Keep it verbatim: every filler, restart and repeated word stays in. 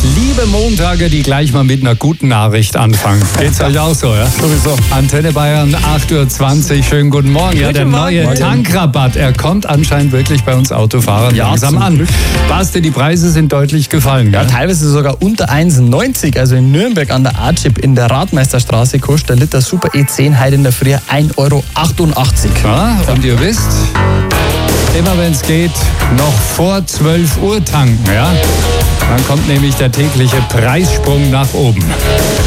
liebe Montage, die gleich mal mit einer guten Nachricht anfangen. Geht's euch auch so, ja? Sowieso. Antenne Bayern, acht Uhr zwanzig. Schönen guten Morgen. Ja, der neue Morgen. Tankrabatt, er kommt anscheinend wirklich bei uns Autofahrern Ja, langsam zum an. Glück. Basti, die Preise sind deutlich gefallen, Ja, gell? teilweise sogar unter eins Komma neunzig. Also in Nürnberg an der A-Chip in der Radmeisterstraße kostet der Liter Super E zehn heute in der Früh ein Euro achtundachtzig. Ja, und ihr wisst, immer wenn es geht, noch vor zwölf Uhr tanken, ja? Dann kommt nämlich der tägliche Preissprung nach oben.